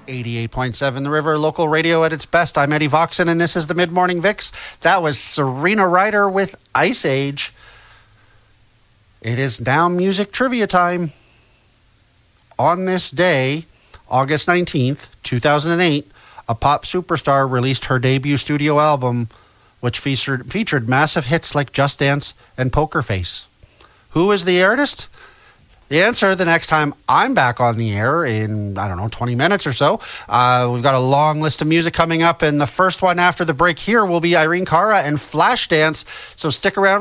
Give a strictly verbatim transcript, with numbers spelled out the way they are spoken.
eighty-eight point seven The River, local radio at its best. I'm Eddie Voxon, and this is the Mid-Morning Vix. That was Serena Ryder with Ice Age. It is now music trivia time. On this day, August nineteenth, two thousand eight, a pop superstar released her debut studio album, which featured, featured massive hits like Just Dance and Poker Face. Who is the artist? The answer the next time I'm back on the air in, I don't know, twenty minutes or so. Uh, we've got a long list of music coming up, and the first one after the break here will be Irene Cara and Flashdance. So stick around.